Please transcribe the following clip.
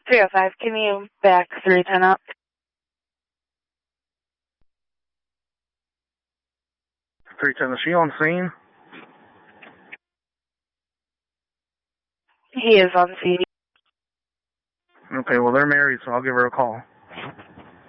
305, give me back 310 up. 310, is she on scene? He is on scene. Okay, well, they're married, so I'll give her a call.